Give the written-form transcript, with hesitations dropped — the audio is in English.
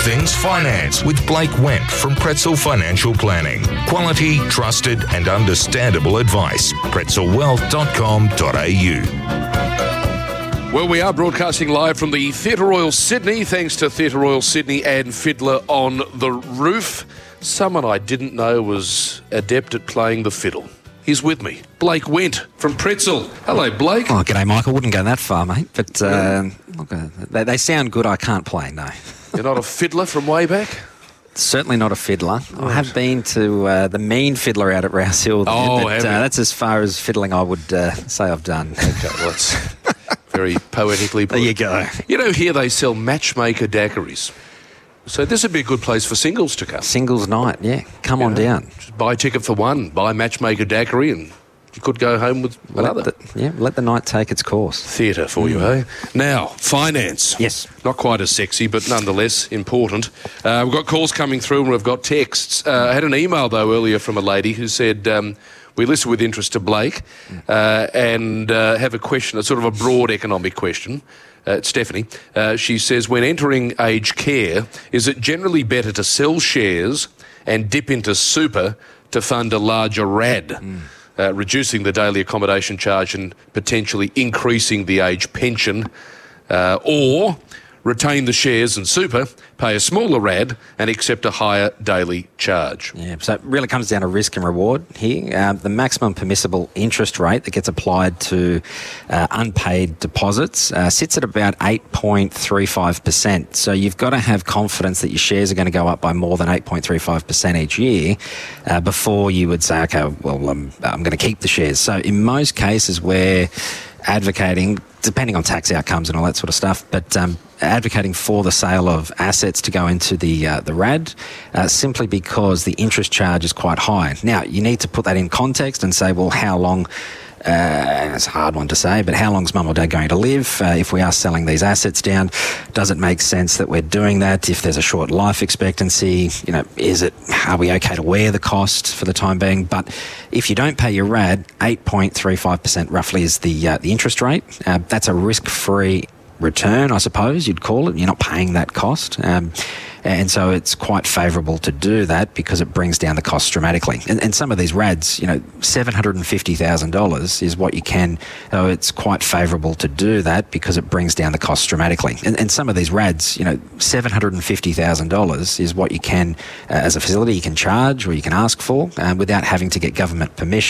things finance with Blake Wendt from Pretzel Financial Planning. Quality, trusted and understandable advice. pretzelwealth.com.au. Well, we are broadcasting live from the Theatre Royal Sydney, thanks to Theatre Royal Sydney and Fiddler on the Roof. Someone I didn't know was adept at playing the fiddle. He's with me, Blake Wendt from Pretzel. Hello, Blake. Oh, g'day, Michael. Wouldn't go that far, mate. But look, they sound good. I can't play, no. You're not a fiddler from way back? Certainly not a fiddler. I have been to the mean fiddler out at Rouse Hill. But that's as far as fiddling I would say I've done. Okay, well, that's very poetically put. There you go. You know, here they sell matchmaker daiquiris. So this would be a good place for singles to come. Singles night, yeah. Come on down. Just buy a ticket for one, buy matchmaker daiquiri, and you could go home with another. Let the night take its course. Theatre for you, eh? Now, finance. Yes. Not quite as sexy, but nonetheless important. We've got calls coming through and we've got texts. I had an email, though, earlier from a lady who said, we listen with interest to Blake and have a question, a sort of a broad economic question. Stephanie, she says, when entering aged care, is it generally better to sell shares and dip into super to fund a larger RAD, reducing the daily accommodation charge and potentially increasing the age pension, or retain the shares and super, pay a smaller RAD and accept a higher daily charge? Yeah, so it really comes down to risk and reward here. The maximum permissible interest rate that gets applied to unpaid deposits sits at about 8.35%. So you've got to have confidence that your shares are going to go up by more than 8.35% each year before you would say, okay, well, I'm going to keep the shares. So in most cases where advocating, depending on tax outcomes and all that sort of stuff, but advocating for the sale of assets to go into the RAD simply because the interest charge is quite high. Now, you need to put that in context and say, well, how long, it's a hard one to say, but how long is mum or dad going to live if we are selling these assets down? Does it make sense that we're doing that if there's a short life expectancy? You know, are we okay to wear the cost for the time being? But if you don't pay your RAD, 8.35% roughly is the interest rate. That's a risk-free return, I suppose you'd call it. You're not paying that cost. And so it's quite favourable to do that because it brings down the costs dramatically. And some of these RADs, you know, $750,000 is what you can. So it's quite favourable to do that because it brings down the costs dramatically. And some of these RADs, you know, $750,000 is what you can, as a facility, you can charge or you can ask for without having to get government permission.